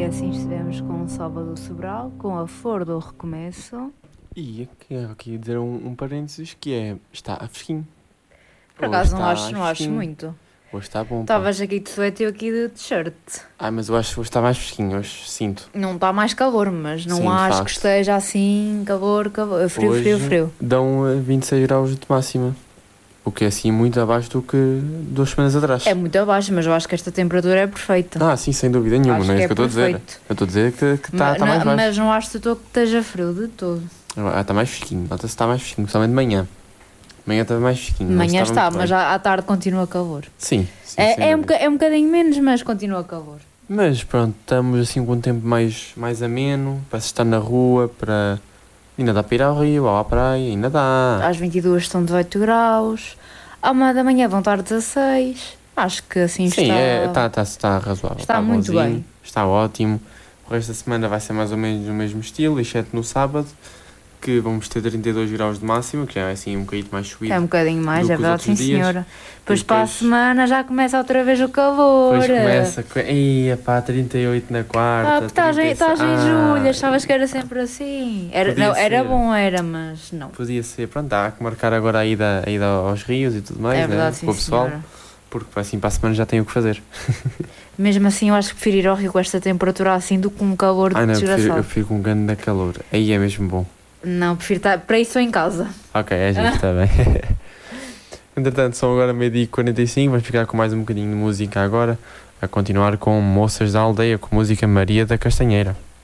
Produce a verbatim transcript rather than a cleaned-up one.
assim estivemos com o Salvador Sobral, com a Flor do Recomeço. E quero aqui dizer um, um parênteses que é, está fresquinho. Por Hoje acaso não está acho, não acho fresquinho. muito. Hoje está bom. pá. Estavas aqui de suéte e eu aqui de t-shirt. Ah, mas eu acho que hoje está mais fresquinho, hoje sinto. Não está mais calor, mas não Sim, de acho facto. que esteja assim, calor, calor, frio, Hoje frio, frio. Dão eh, vinte e seis graus de máxima. O que é assim muito abaixo do que duas semanas atrás. É muito abaixo, mas eu acho que esta temperatura é perfeita. Ah, sim, sem dúvida nenhuma, Acho não é que isso que eu estou a dizer. perfeito. Eu estou a dizer que está Ma- tá mais não- baixo. mas não acho de todo que esteja frio de todo. Ah, está mais fresquinho, nota-se que está mais fresquinho, principalmente de manhã. De manhã está mais fresquinho. De não manhã estava está, muito mas bem. à, à tarde continua calor. Sim, sim, sem É, é, um, dúvida. boca- é um bocadinho menos, mas continua calor. Mas pronto, estamos assim com um tempo mais, mais ameno, para se estar na rua, para... Ainda dá para ir ao rio, ou à praia, ainda dá. Às vinte e duas estão dezoito graus, à uma da manhã vão estar dezasseis. Acho que assim Sim, está... é, está, está, está razoável. Está muito bonzinho, bem. Está ótimo. O resto da semana vai ser mais ou menos o mesmo estilo, exceto no sábado, que vamos ter trinta e dois graus de máximo, que já é assim um bocadinho mais subido. É um bocadinho mais, do é que os verdade, sim outros dias. senhora. Depois, para a depois- semana já começa outra vez o calor. Depois começa, co- ia pá, trinta e oito na quarta, Ah, estás em, estás em Ah, julho, achavas que era sempre assim. Era, Podia não, era ser. bom, era, mas não. Podia ser, pronto, há que marcar agora a ida, a ida aos rios e tudo mais, É verdade, né, sim com o pessoal, senhora. porque assim para a semana já tenho o que fazer. Mesmo assim, eu acho que prefiro ir ao Rio com esta temperatura assim do que um calor Ah não, eu prefiro, eu desgraçado. prefiro com um grande da calor, aí é mesmo bom. Não, prefiro estar... Para isso estou em casa. Ok, é justo, está bem. Entretanto, são agora meio-dia e quarenta e cinco, vamos ficar com mais um bocadinho de música agora, a continuar com Moças da Aldeia, com música Maria da Castanheira.